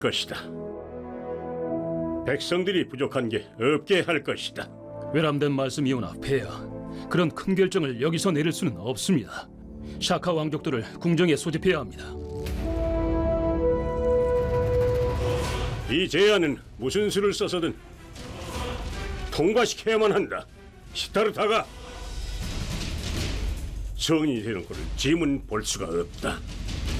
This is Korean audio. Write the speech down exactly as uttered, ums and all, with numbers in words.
것이다. 백성들이 부족한 게 없게 할 것이다. 외람된 말씀이오나 폐하, 그런 큰 결정을 여기서 내릴 수는 없습니다. 샤카 왕족들을 궁정에 소집해야 합니다. 이 제안은 무슨 수를 써서든 통과시켜야만 한다. 시타르타가 성이 되는 꼴을 짐은 볼 수가 없다.